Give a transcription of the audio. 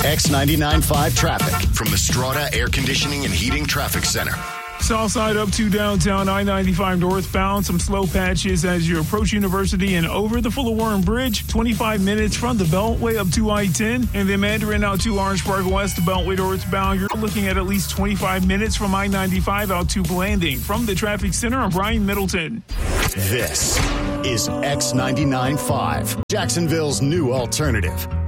X99.5 traffic from the Strata Air Conditioning and Heating Traffic Center. Southside up to downtown I-95 northbound. Some slow patches as you approach University and over the Fuller Warren Bridge. 25 minutes from the Beltway up to I-10. And then Mandarin out to Orange Park West, the Beltway northbound. You're looking at least 25 minutes from I-95 out to Blanding. From the traffic center, I'm Brian Middleton. This is X99.5, Jacksonville's new alternative.